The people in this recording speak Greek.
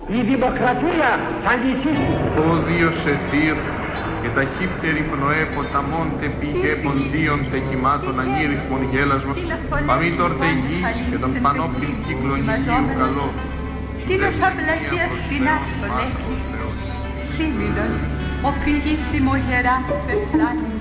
Η δημοκρατία θα νικήσει. Ο Δίος εσύρ και τα χύπτερη πνοέ ποταμόντε πηγέ ποντίων τεχημάτων ανήρισμον γέλασμα παμήτορτε γης και τον πανόπλην κύκλων υγείου καλό. Τίνος αυλακίας πεινάς το λέκει, σήμηλον, ο πηγήσιμο γερά πεφλάνει.